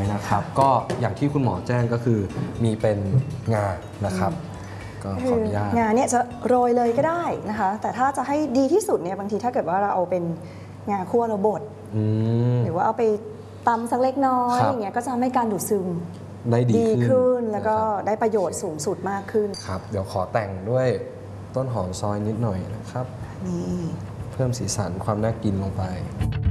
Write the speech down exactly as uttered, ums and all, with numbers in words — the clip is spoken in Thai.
อยนะครับก็อย่างที่คุณหมอแจ้งก็คือมีเป็นงานะครับก็ขออนุญาตงาเนี่ยจะโรยเลยก็ได้นะคะแต่ถ้าจะให้ดีที่สุดเนี่ยบางทีถ้าเกิดว่าเราเอาเป็นงาคั่วแล้วบดหรือว่าเอาไปตำสักเล็กน้อยอย่างเงี้ยก็จะทำให้การดูดซึมได้ดีขึ้นแล้วก็ได้ประโยชน์สูงสุดมากขึ้นครับเดี๋ยวขอแต่งด้วยต้นหอมซอยนิดหน่อยนะครับนี่เพิ่มสีสันความน่ากินลงไป